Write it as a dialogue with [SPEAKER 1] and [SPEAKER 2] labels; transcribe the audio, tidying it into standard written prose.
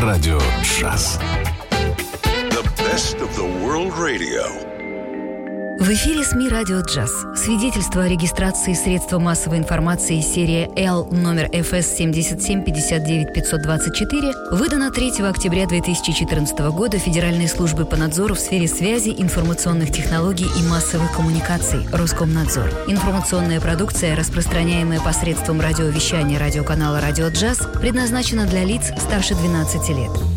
[SPEAKER 1] Радио Джаз.
[SPEAKER 2] The best of the world radio.
[SPEAKER 3] В эфире СМИ «Радио Джаз». Свидетельство о регистрации средства массовой информации серия L номер FS 7759524 выдано 3 октября 2014 года Федеральной службой по надзору в сфере связи, информационных технологий и массовых коммуникаций Роскомнадзор. Информационная продукция, распространяемая посредством радиовещания радиоканала «Радио Джаз», предназначена для лиц старше 12 лет.